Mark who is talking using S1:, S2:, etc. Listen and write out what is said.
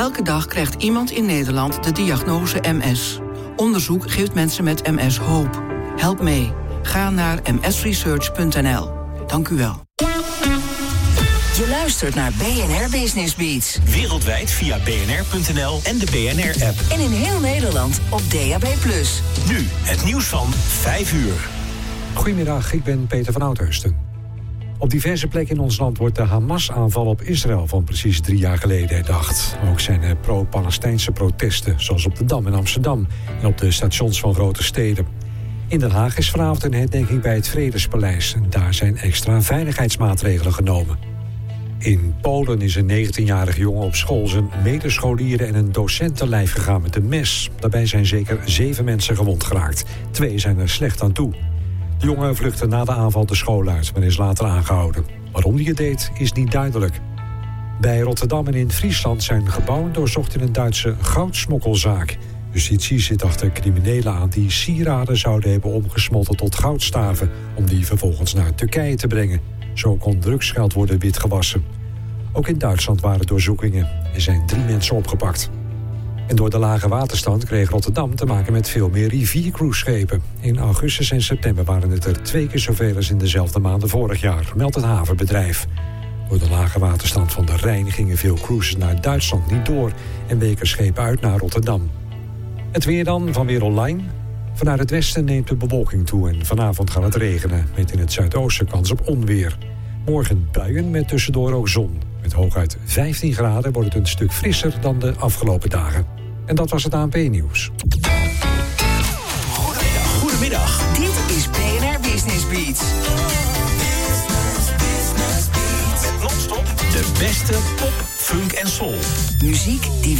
S1: Elke dag krijgt iemand in Nederland de diagnose MS. Onderzoek geeft mensen met MS hoop. Help mee. Ga naar msresearch.nl. Dank u wel.
S2: Je luistert naar BNR Business Beats.
S3: Wereldwijd via bnr.nl en de BNR-app.
S2: En in heel Nederland op DAB+.
S3: Nu het nieuws van 5 uur.
S4: Goedemiddag, ik ben Peter van Oudheusden. Op diverse plekken in ons land wordt de Hamas-aanval op Israël van precies 3 jaar geleden herdacht. Ook zijn er pro-Palestijnse protesten, zoals op de Dam in Amsterdam en op de stations van grote steden. In Den Haag is vanavond een herdenking bij het Vredespaleis en daar zijn extra veiligheidsmaatregelen genomen. In Polen is een 19-jarige jongen op school zijn medescholieren en een docent te lijf gegaan met een mes. Daarbij zijn zeker 7 mensen gewond geraakt. 2 zijn er slecht aan toe. De jongen vluchtte na de aanval de school uit, maar is later aangehouden. Waarom hij het deed, is niet duidelijk. Bij Rotterdam en in Friesland zijn gebouwen doorzocht in een Duitse goudsmokkelzaak. Justitie zit achter criminelen aan die sieraden zouden hebben omgesmolten tot goudstaven, om die vervolgens naar Turkije te brengen. Zo kon drugsgeld worden witgewassen. Ook in Duitsland waren doorzoekingen. Er zijn 3 mensen opgepakt. En door de lage waterstand kreeg Rotterdam te maken met veel meer riviercruiseschepen. In augustus en september waren het er 2 keer zoveel als in dezelfde maanden vorig jaar, meldt het havenbedrijf. Door de lage waterstand van de Rijn gingen veel cruises naar Duitsland niet door en weken schepen uit naar Rotterdam. Het weer dan van Weer Online. Vanuit het westen neemt de bewolking toe en vanavond gaat het regenen, met in het zuidoosten kans op onweer. Morgen buien met tussendoor ook zon. Met hooguit 15 graden wordt het een stuk frisser dan de afgelopen dagen. En dat was het ANP-nieuws.
S3: Goedemiddag.
S2: Dit is BNR Business Beats.
S3: Met non-stop de beste pop, funk en soul.
S2: Muziek die